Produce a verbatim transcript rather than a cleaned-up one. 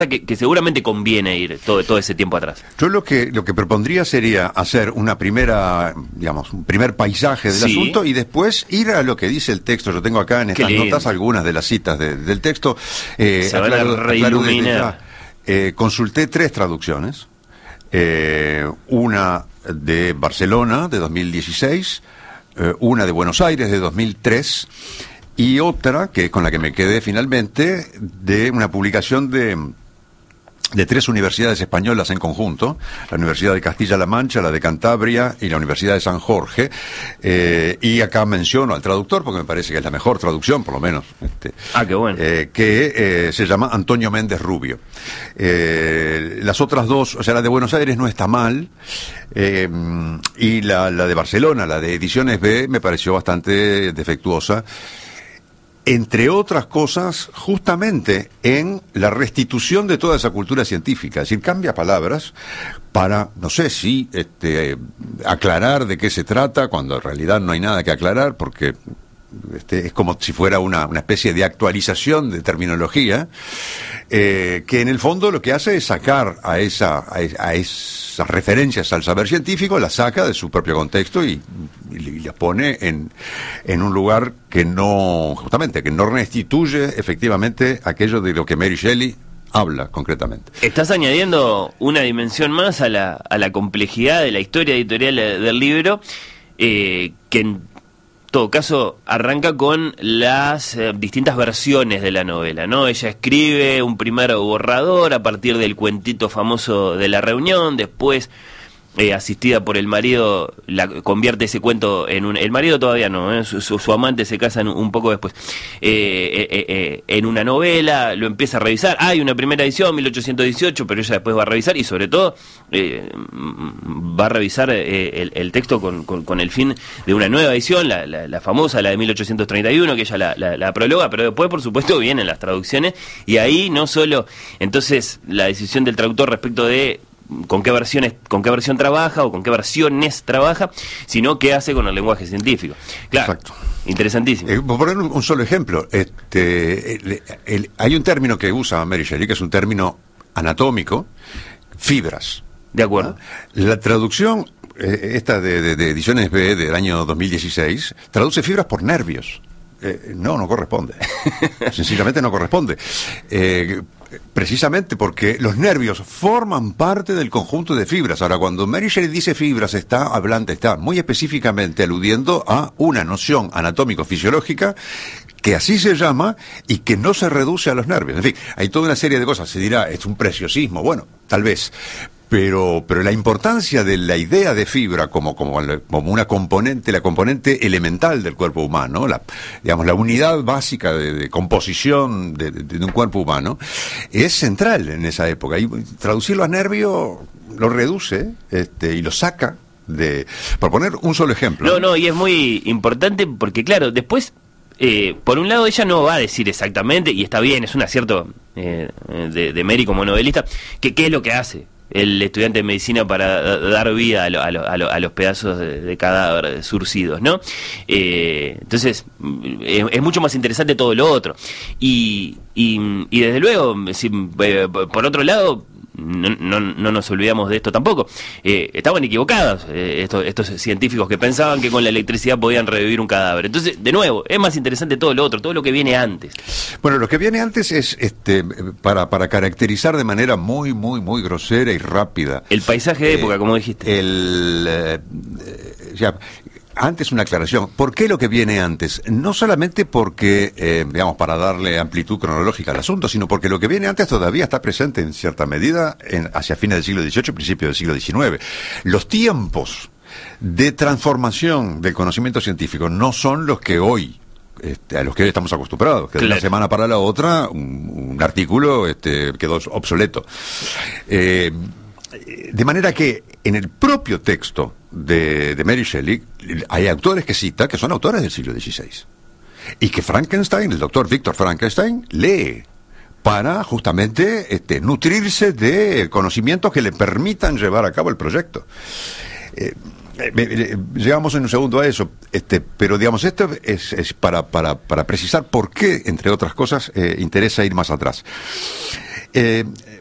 que, que seguramente conviene ir todo, todo ese tiempo atrás. Yo lo que lo que propondría sería hacer una primera, digamos, un primer paisaje del sí. asunto y después ir a lo que dice el texto. Yo tengo acá en estas notas algunas de las citas de, del texto. Eh, Se van a reiluminar. Eh, consulté tres traducciones. Eh, una de Barcelona, de dos mil dieciséis, eh, una de Buenos Aires, de dos mil tres, y otra, que es con la que me quedé finalmente, de una publicación de... de tres universidades españolas en conjunto, la Universidad de Castilla-La Mancha, la de Cantabria y la Universidad de San Jorge, eh, y acá menciono al traductor, porque me parece que es la mejor traducción, por lo menos, este, ah, qué bueno. eh, que eh, se llama Antonio Méndez Rubio. Eh, las otras dos, o sea, la de Buenos Aires no está mal, eh, y la, la de Barcelona, la de Ediciones B, me pareció bastante defectuosa, entre otras cosas, justamente en la restitución de toda esa cultura científica. Es decir, cambia palabras para, no sé si este, aclarar de qué se trata, cuando en realidad no hay nada que aclarar, porque este, es como si fuera una, una especie de actualización de terminología, eh, que en el fondo lo que hace es sacar a, esa, a, a esas referencias al saber científico, las saca de su propio contexto y, y, y las pone en, en un lugar que no, justamente, que no restituye efectivamente aquello de lo que Mary Shelley habla concretamente. Estás añadiendo una dimensión más a la, a la complejidad de la historia editorial del libro, eh, que en todo caso arranca con las eh, distintas versiones de la novela, ¿no? Ella escribe un primer borrador a partir del cuentito famoso de la reunión, después eh, asistida por el marido, la convierte ese cuento en un... El marido todavía no, ¿eh? su, su, su amante se casan un poco después, eh, eh, eh, en una novela, lo empieza a revisar, hay una primera edición, mil ochocientos dieciocho, pero ella después va a revisar y sobre todo eh, va a revisar eh, el, el texto con, con, con el fin de una nueva edición, la, la, la famosa, la de mil ochocientos treinta y uno, que ella la, la, la prologa, pero después por supuesto vienen las traducciones y ahí no solo, entonces la decisión del traductor respecto de con qué versiones, con qué versión trabaja o con qué versiones trabaja, sino qué hace con el lenguaje científico. Claro, exacto. Interesantísimo. Eh, por poner un, un solo ejemplo, este, el, el, hay un término que usa Mary Shelley, que es un término anatómico, fibras. De acuerdo. ¿No? La traducción, eh, esta de, de, de Ediciones B del año dos mil dieciséis, traduce fibras por nervios. Eh, no, no corresponde. Sencillamente no corresponde. Eh, precisamente porque los nervios forman parte del conjunto de fibras. Ahora, cuando Mary Shelley dice fibras, está hablando, está muy específicamente aludiendo a una noción anatómico-fisiológica que así se llama y que no se reduce a los nervios. En fin, hay toda una serie de cosas. Se dirá, es un preciosismo. Bueno, tal vez. Pero, pero la importancia de la idea de fibra como, como, como una componente, la componente elemental del cuerpo humano, la, digamos, la unidad básica de, de composición de, de, de un cuerpo humano, es central en esa época. Y traducirlo a nervio lo reduce este, y lo saca de... Por poner un solo ejemplo. No, no, y es muy importante porque, claro, después... Eh, por un lado ella no va a decir exactamente, y está bien, es un acierto eh, de, de Mary como novelista, que qué es lo que hace el estudiante de medicina para dar vida a, lo, a, lo, a, lo, a los pedazos de, de cadáver surcidos, ¿no? Eh, entonces, es, es mucho más interesante todo lo otro. Y, y, y desde luego, si, eh, por otro lado... No, no, no nos olvidamos de esto tampoco. Eh, estaban equivocados eh, estos, estos científicos que pensaban que con la electricidad podían revivir un cadáver. Entonces, de nuevo, es más interesante todo lo otro, todo lo que viene antes. Bueno, lo que viene antes es este para, para caracterizar de manera muy, muy, muy grosera y rápida. El paisaje de eh, época, como dijiste. El... Eh, ya... Antes una aclaración. ¿Por qué lo que viene antes? No solamente porque, eh, digamos, para darle amplitud cronológica al asunto, sino porque lo que viene antes todavía está presente en cierta medida en, hacia fines del siglo dieciocho, principios del siglo diecinueve. Los tiempos de transformación del conocimiento científico no son los que hoy, este, a los que hoy estamos acostumbrados. Que claro. De una semana para la otra, un, un artículo este, quedó obsoleto. Eh, de manera que en el propio texto de, de Mary Shelley hay autores que cita que son autores del siglo dieciséis y que Frankenstein, el doctor Victor Frankenstein, lee para justamente este, nutrirse de conocimientos que le permitan llevar a cabo el proyecto. Eh, eh, llegamos en un segundo a eso, este, pero digamos esto es, es para, para, para precisar por qué, entre otras cosas, eh, interesa ir más atrás. Eh,